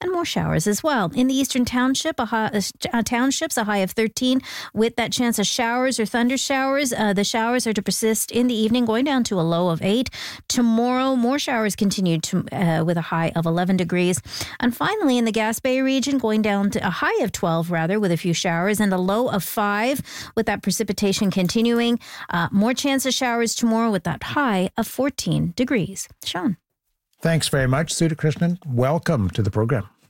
and more showers as well. In the eastern townships, a high of 13 with that chance of showers or thunder showers. The showers are to persist in the evening, going down to a low of 8. Tomorrow, more showers continue with a high of 11 degrees. And finally, in the Gaspé region, going down to a high of 12, with a few showers, and a low of 5 with that precipitation continuing. More chance of showers tomorrow with that high of 14 degrees. Sean. Thanks very much, Sudha Krishnan. Welcome to the program.